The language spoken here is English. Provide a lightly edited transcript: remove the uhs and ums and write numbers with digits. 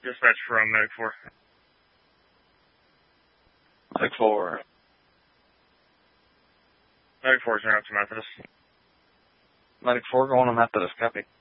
Dispatch from Medic 4. Medic 4. Medic 4 is turning up to Methodist. Medic 4 going to Methodist, copy.